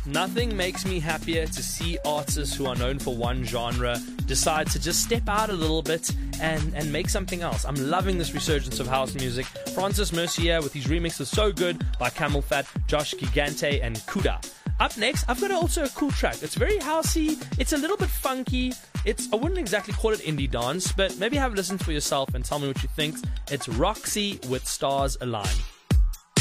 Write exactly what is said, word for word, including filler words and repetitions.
Nothing makes me happier to see artists who are known for one genre decide to just step out a little bit and, and make something else. I'm loving this resurgence of house music. Francis Mercier with his remixes So Good by Camel Fat, Josh Gigante, and Kuda. Up next, I've got also a cool track. It's very housey. It's a little bit funky. It's I wouldn't exactly call it indie dance, but maybe have a listen for yourself and tell me what you think. It's Roxy with Stars Align.